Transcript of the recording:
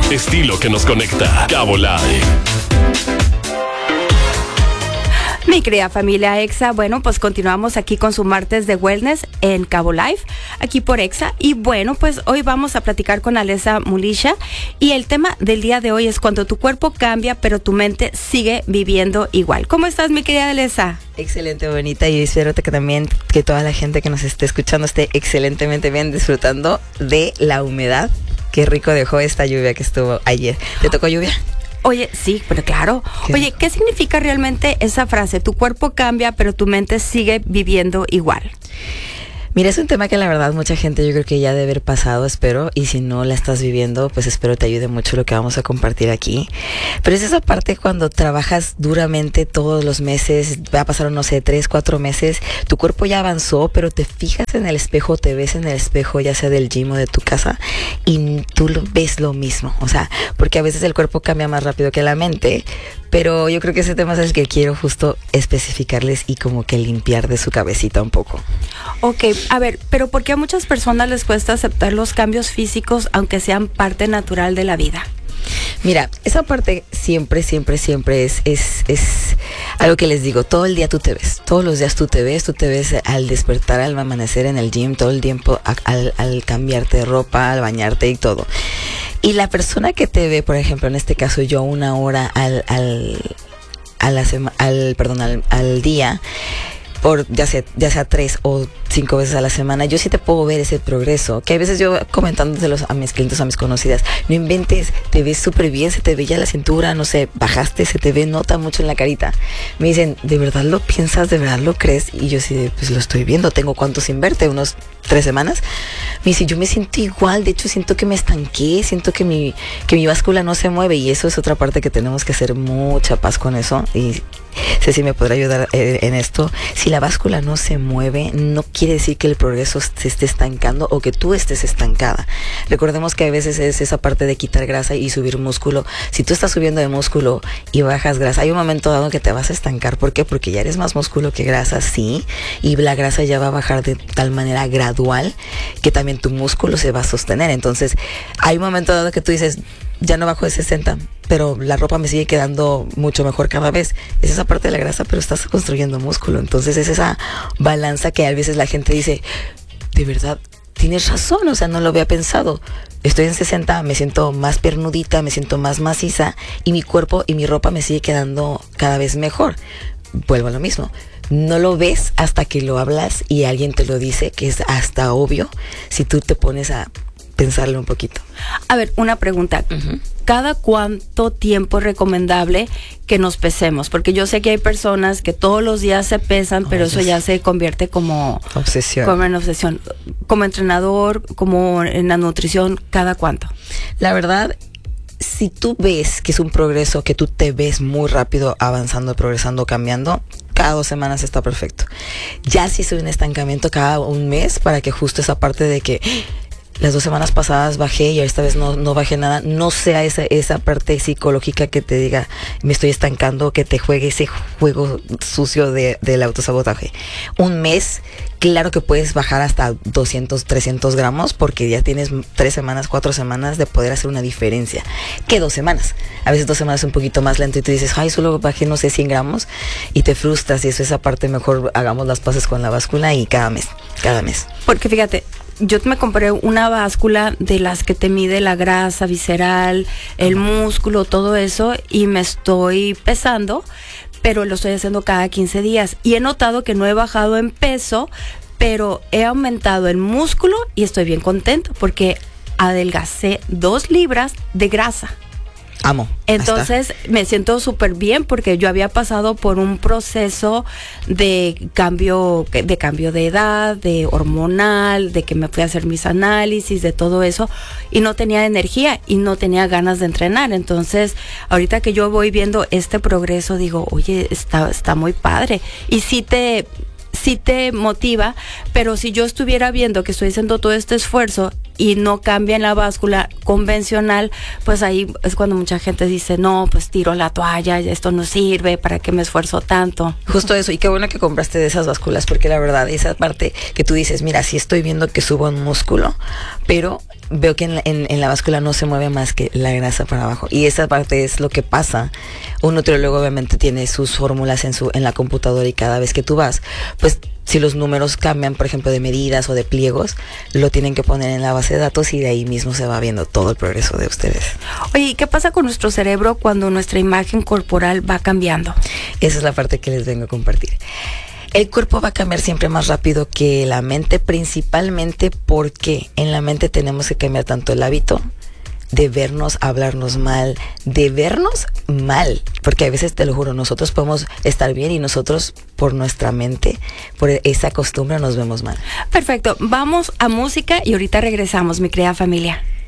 Estilo que nos conecta. Cabo Live. Mi querida familia EXA, bueno, pues continuamos aquí con su martes de wellness en Cabo Live, aquí por EXA. Y bueno, pues hoy vamos a platicar con Alessa Mulisha y el tema del día de hoy es cuando tu cuerpo cambia, pero tu mente sigue viviendo igual. ¿Cómo estás, mi querida Alessa? Excelente, bonita, y espero que también que toda la gente que nos esté escuchando esté excelentemente bien disfrutando de la humedad. Qué rico dejó esta lluvia que estuvo ayer. ¿Te tocó lluvia? Oye, sí, pero claro. Oye, ¿qué significa realmente esa frase? Tu cuerpo cambia, pero tu mente sigue viviendo igual. Mira, es un tema que la verdad mucha gente yo creo que ya debe haber pasado, espero, y si no la estás viviendo, pues espero te ayude mucho lo que vamos a compartir aquí. Pero es esa parte cuando trabajas duramente todos los meses, va a pasar, no sé, 3, 4 meses, tu cuerpo ya avanzó, pero te fijas en el espejo, te ves en el espejo, ya sea del gym o de tu casa, y tú ves lo mismo, o sea, porque a veces el cuerpo cambia más rápido que la mente, pero yo creo que ese tema es el que quiero justo especificarles y como que limpiar de su cabecita un poco. Ok, a ver, pero ¿por qué a muchas personas les cuesta aceptar los cambios físicos aunque sean parte natural de la vida? Mira, esa parte siempre es algo que les digo, todo el día tú te ves, todos los días tú te ves al despertar, al amanecer en el gym, todo el tiempo al cambiarte de ropa, al bañarte y todo. Y la persona que te ve, por ejemplo, en este caso yo, 1 hora al día, por ya sea 3 o 5 veces a la semana, yo sí te puedo ver ese progreso, que a veces yo comentándoselos a mis clientes, a mis conocidas, no inventes, te ves súper bien, se te ve ya la cintura, no sé, bajaste, se te ve, nota mucho en la carita. Me dicen, ¿de verdad lo piensas? ¿De verdad lo crees? Y yo sí, pues lo estoy viendo, tengo cuánto sin verte, unos 3 semanas. Me dice, yo me siento igual, de hecho siento que me estanqué, siento que mi báscula no se mueve, y eso es otra parte que tenemos que hacer mucha paz con eso, y Ceci me podrá ayudar en esto. Si la báscula no se mueve, no quiere decir que el progreso se esté estancando o que tú estés estancada. Recordemos que a veces es esa parte de quitar grasa y subir músculo. Si tú estás subiendo de músculo y bajas grasa, hay un momento dado que te vas a estancar. ¿Por qué? Porque ya eres más músculo que grasa, sí, y la grasa ya va a bajar de tal manera gradual que también tu músculo se va a sostener. Entonces, hay un momento dado que tú dices, ya no bajo de 60, pero la ropa me sigue quedando mucho mejor cada vez. Es esa parte de la grasa, pero estás construyendo músculo. Entonces es esa balanza que a veces la gente dice, de verdad, tienes razón, o sea, no lo había pensado. Estoy en 60, me siento más piernudita, me siento más maciza, y mi cuerpo y mi ropa me sigue quedando cada vez mejor. Vuelvo a lo mismo. No lo ves hasta que lo hablas y alguien te lo dice, que es hasta obvio si tú te pones a pensarlo un poquito. A ver, una pregunta. ¿Cada cuánto tiempo es recomendable que nos pesemos? Porque yo sé que hay personas que todos los días se pesan, pero eso ya se convierte como obsesión. Como en obsesión. Como entrenador, como en la nutrición, ¿cada cuánto? La verdad, si tú ves que es un progreso, que tú te ves muy rápido avanzando, progresando, cambiando, cada 2 semanas está perfecto. Ya si es un estancamiento, cada 1 mes, para que justo esa parte de que las 2 semanas pasadas bajé y esta vez no bajé nada, no sea esa parte psicológica que te diga me estoy estancando, que te juegue ese juego sucio del autosabotaje. 1 mes, claro que puedes bajar hasta 200, 300 gramos porque ya tienes 3 semanas, 4 semanas de poder hacer una diferencia. ¿Qué 2 semanas? A veces 2 semanas es un poquito más lento y tú dices, ay, solo bajé, no sé, 100 gramos y te frustras, y eso, esa parte mejor hagamos las paces con la báscula y cada mes. Porque fíjate, yo me compré una báscula de las que te mide la grasa visceral, el músculo, todo eso, y me estoy pesando, pero lo estoy haciendo cada 15 días. Y he notado que no he bajado en peso, pero he aumentado el músculo y estoy bien contento porque adelgacé 2 libras de grasa. Amo. Entonces me siento súper bien porque yo había pasado por un proceso de cambio de edad, de hormonal, de que me fui a hacer mis análisis, de todo eso, y no tenía energía y no tenía ganas de entrenar. Entonces ahorita que yo voy viendo este progreso, digo, oye, está muy padre. Y sí te motiva, pero si yo estuviera viendo que estoy haciendo todo este esfuerzo y no cambia en la báscula convencional, pues ahí es cuando mucha gente dice, no, pues tiro la toalla, esto no sirve, ¿para qué me esfuerzo tanto? Justo eso, y qué bueno que compraste de esas básculas, porque la verdad, esa parte que tú dices, mira, sí estoy viendo que subo un músculo, pero veo que en la báscula no se mueve más que la grasa para abajo. Y esa parte es lo que pasa. Un nutriólogo obviamente tiene sus fórmulas en la computadora, y cada vez que tú vas, pues si los números cambian, por ejemplo, de medidas o de pliegos, lo tienen que poner en la base de datos, y de ahí mismo se va viendo todo el progreso de ustedes. Oye, ¿qué pasa con nuestro cerebro cuando nuestra imagen corporal va cambiando? Esa es la parte que les vengo a compartir. El cuerpo va a cambiar siempre más rápido que la mente, principalmente porque en la mente tenemos que cambiar tanto el hábito de vernos, hablarnos mal, de vernos mal, porque a veces, te lo juro, nosotros podemos estar bien y nosotros por nuestra mente, por esa costumbre, nos vemos mal. Perfecto, vamos a música y ahorita regresamos, mi querida familia.